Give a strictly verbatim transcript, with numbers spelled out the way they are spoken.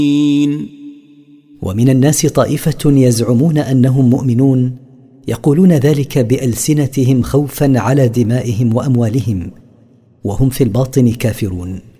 ومن الناس طائفة يزعمون أنهم مؤمنون يقولون ذلك بألسنتهم خوفا على دمائهم وأموالهم، وهم في الباطن كافرون.